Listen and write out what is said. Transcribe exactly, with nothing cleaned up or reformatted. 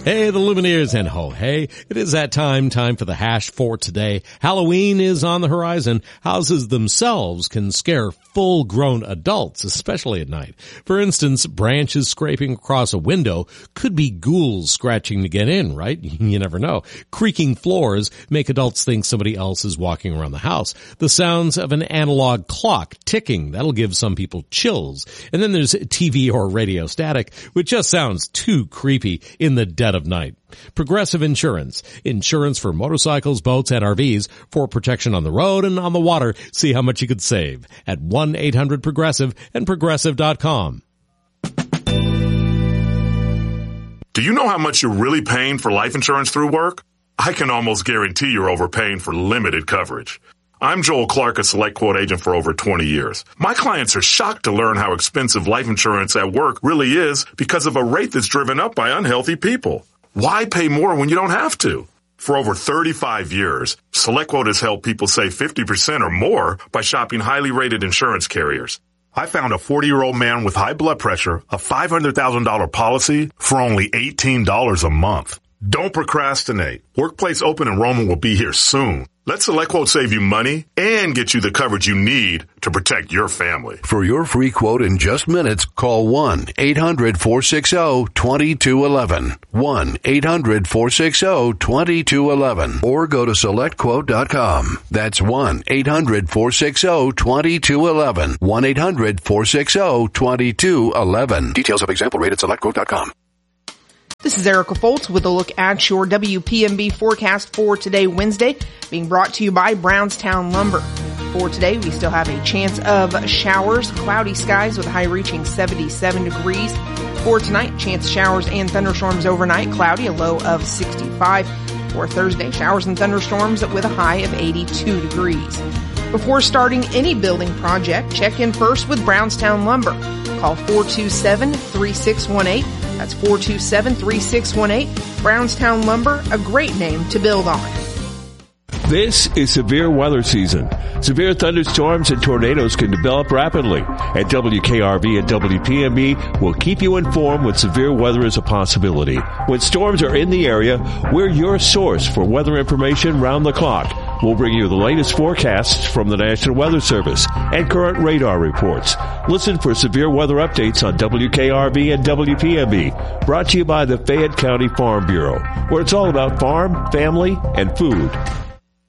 Hey, the Lumineers, and ho, hey, it is that time, time for the hash for today. Halloween is on the horizon. Houses themselves can scare full-grown adults, especially at night. For instance, branches scraping across a window could be ghouls scratching to get in, right? You never know. Creaking floors make adults think somebody else is walking around the house. The sounds of an analog clock ticking, that'll give some people chills. And then there's T V or radio static, which just sounds too creepy in the dead of night. Progressive Insurance. Insurance for motorcycles, boats, and R Vs for protection on the road and on the water. See how much you could save at one eight hundred progressive and progressive dot com. Do you know how much you're really paying for life insurance through work? I can almost guarantee you're overpaying for limited coverage. I'm Joel Clark, a Select Quote agent for over twenty years. My clients are shocked to learn how expensive life insurance at work really is because of a rate that's driven up by unhealthy people. Why pay more when you don't have to? For over thirty-five years, Select Quote has helped people save fifty percent or more by shopping highly rated insurance carriers. I found a forty-year-old man with high blood pressure, a five hundred thousand dollars policy for only eighteen dollars a month. Don't procrastinate. Workplace open enrollment will be here soon. Let Select Quote save you money and get you the coverage you need to protect your family. For your free quote in just minutes, call one eight hundred four six zero two two one one. one eight hundred four six zero two two one one. Or go to select quote dot com. That's one eight hundred four six zero two two one one. one eight hundred four six zero two two one one. Details of example rate at select quote dot com. This is Erica Foltz with a look at your W P M B forecast for today, Wednesday, being brought to you by Brownstown Lumber. For today, we still have a chance of showers, cloudy skies with a high reaching seventy-seven degrees. For tonight, chance of showers and thunderstorms overnight, cloudy, a low of sixty-five. For Thursday, showers and thunderstorms with a high of eighty-two degrees. Before starting any building project, check in first with Brownstown Lumber. Call four two seven, three six one eight. That's four two seven, three six one eight. Brownstown Lumber, a great name to build on. This is severe weather season. Severe thunderstorms and tornadoes can develop rapidly. At W K R V and W P M B, we'll keep you informed when severe weather is a possibility. When storms are in the area, we're your source for weather information round the clock. We'll bring you the latest forecasts from the National Weather Service and current radar reports. Listen for severe weather updates on W K R V and W P M B, brought to you by the Fayette County Farm Bureau, where it's all about farm, family, and food.